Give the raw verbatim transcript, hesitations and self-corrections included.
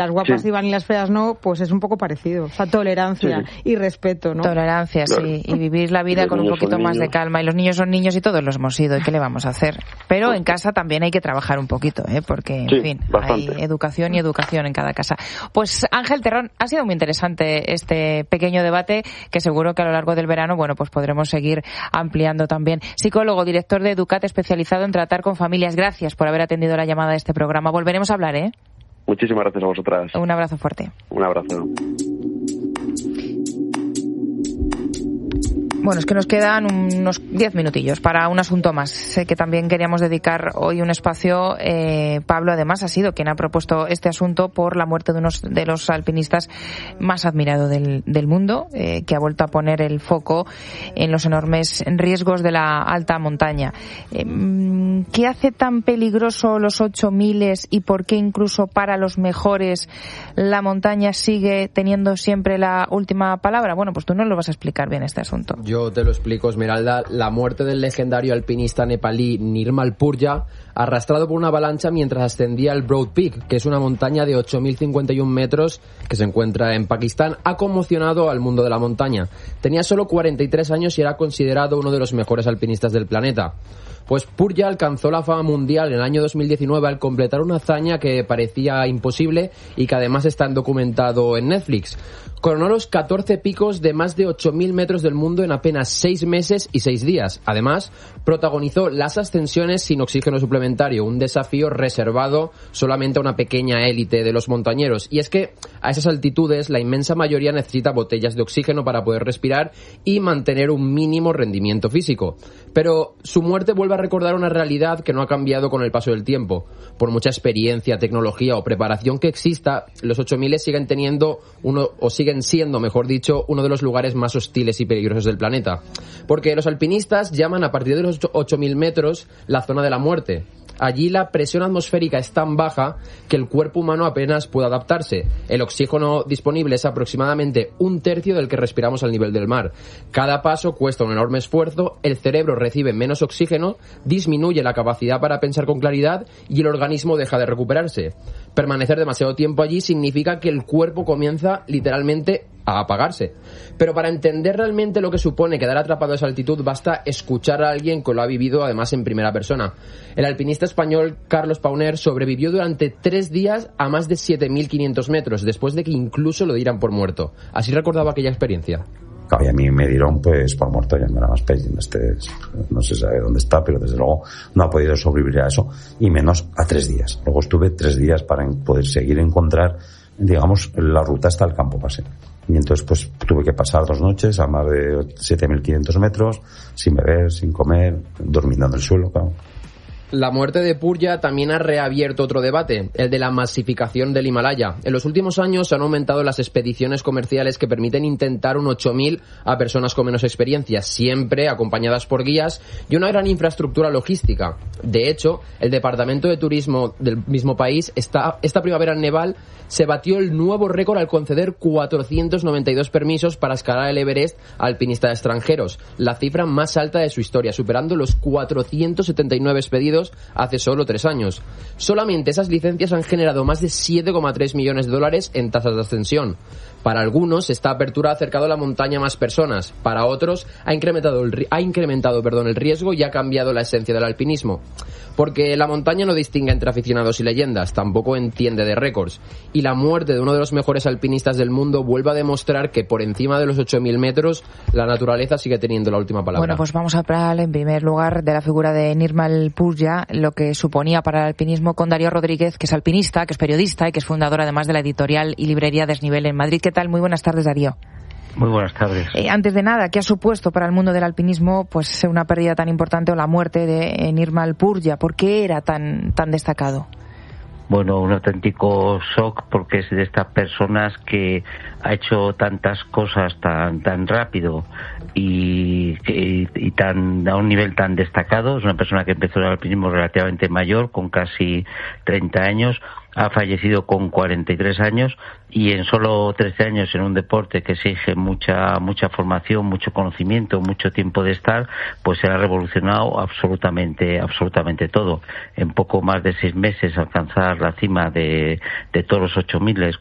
las guapas Sí. iban y las feas no, pues es un poco parecido. O sea, tolerancia Sí. y respeto, ¿no? Tolerancia, Claro. sí, y vivir la vida Los con un niños poquito son más de niños. calma. Y los niños son niños y todos los hemos sido, ¿y qué le vamos a hacer? Pero en casa también hay que trabajar un poquito, ¿eh? Porque, en Sí, fin, bastante. hay educación y educación en cada casa. Pues Ángel Terrón, ha sido muy interesante este pequeño debate que seguro que a lo largo del verano, bueno, pues podremos seguir ampliando también. Psicólogo, director de Educat, especializado en tratar con familias. Gracias por haber atendido la llamada de este programa. Volveremos a hablar, ¿eh? Muchísimas gracias a vosotras. Un abrazo fuerte. Un abrazo. Bueno, es que nos quedan unos diez minutillos para un asunto más. Sé que también queríamos dedicar hoy un espacio. Eh, Pablo, además, ha sido quien ha propuesto este asunto por la muerte de uno de los alpinistas más admirados del, del mundo, eh, que ha vuelto a poner el foco en los enormes riesgos de la alta montaña. Eh, ¿Qué hace tan peligroso los ocho miles y por qué incluso para los mejores la montaña sigue teniendo siempre la última palabra? Bueno, pues tú nos lo vas a explicar bien este asunto. Yo te lo explico, Esmeralda. La muerte del legendario alpinista nepalí Nirmal Purja, arrastrado por una avalancha mientras ascendía el Broad Peak, que es una montaña de ocho mil cincuenta y uno metros que se encuentra en Pakistán, ha conmocionado al mundo de la montaña. Tenía solo cuarenta y tres años y era considerado uno de los mejores alpinistas del planeta. Pues Purja alcanzó la fama mundial en el año dos mil diecinueve al completar una hazaña que parecía imposible y que además está documentado en Netflix. Coronó los catorce picos de más de ocho mil metros del mundo en apenas seis meses y seis días. Además, protagonizó las ascensiones sin oxígeno suplementario, un desafío reservado solamente a una pequeña élite de los montañeros. Y es que a esas altitudes la inmensa mayoría necesita botellas de oxígeno para poder respirar y mantener un mínimo rendimiento físico. Pero su muerte vuelve a recordar una realidad que no ha cambiado con el paso del tiempo. Por mucha experiencia, tecnología o preparación que exista, los ocho mil siguen teniendo uno, o siguen siendo, mejor dicho, uno de los lugares más hostiles y peligrosos del planeta. Porque los alpinistas llaman a partir de los ocho mil metros la zona de la muerte. Allí la presión atmosférica es tan baja que el cuerpo humano apenas puede adaptarse. El oxígeno disponible es aproximadamente un tercio del que respiramos al nivel del mar. Cada paso cuesta un enorme esfuerzo, el cerebro recibe menos oxígeno, disminuye la capacidad para pensar con claridad y el organismo deja de recuperarse. Permanecer demasiado tiempo allí significa que el cuerpo comienza literalmente a apagarse. Pero para entender realmente lo que supone quedar atrapado a esa altitud basta escuchar a alguien que lo ha vivido además en primera persona. El alpinista español Carlos Pauner sobrevivió durante tres días a más de siete mil quinientos metros después de que incluso lo dieran por muerto. Así recordaba aquella experiencia. Y a mí me dieron pues por muerto, ya me era más pez, este, no se sabe dónde está, pero desde luego no ha podido sobrevivir a eso, y menos a tres días. Luego estuve tres días para poder seguir encontrar, digamos, la ruta hasta el campo base. Y entonces pues tuve que pasar dos noches a más de siete mil quinientos metros, sin beber, sin comer, durmiendo en el suelo, claro. La muerte de Purja también ha reabierto otro debate, el de la masificación del Himalaya. En los últimos años han aumentado las expediciones comerciales que permiten intentar un ocho mil a personas con menos experiencia, siempre acompañadas por guías y una gran infraestructura logística. De hecho, el Departamento de Turismo del mismo país, esta, esta primavera en Nepal, se batió el nuevo récord al conceder cuatrocientos noventa y dos permisos para escalar el Everest a alpinistas extranjeros, la cifra más alta de su historia, superando los cuatrocientos setenta y nueve expedidos hace solo tres años. Solamente esas licencias han generado más de siete coma tres millones de dólares en tasas de ascensión. Para algunos, esta apertura ha acercado a la montaña a más personas. Para otros, ha incrementado, el, ha incrementado perdón, el riesgo y ha cambiado la esencia del alpinismo. Porque la montaña no distingue entre aficionados y leyendas, tampoco entiende de récords. Y la muerte de uno de los mejores alpinistas del mundo vuelve a demostrar que por encima de los ocho mil metros, la naturaleza sigue teniendo la última palabra. Bueno, pues vamos a hablar en primer lugar de la figura de Nirmal Purja, lo que suponía para el alpinismo, con Darío Rodríguez, que es alpinista, que es periodista y que es fundador además de la editorial y librería Desnivel en Madrid. ¿Qué tal? Muy buenas tardes, Darío. Muy buenas tardes. Eh, antes de nada, ¿qué ha supuesto para el mundo del alpinismo pues una pérdida tan importante o la muerte de eh, Nirmal Purja? ¿Por qué era tan tan destacado? Bueno, un auténtico shock, porque es de estas personas que ha hecho tantas cosas tan tan rápido y, y, y tan a un nivel tan destacado. Es una persona que empezó el alpinismo relativamente mayor, con casi treinta años, ha fallecido con cuarenta y tres años, y en solo trece años, en un deporte que exige mucha mucha formación, mucho conocimiento, mucho tiempo de estar, pues se ha revolucionado absolutamente absolutamente todo. En poco más de seis meses alcanzar la cima de, de todos los ocho miles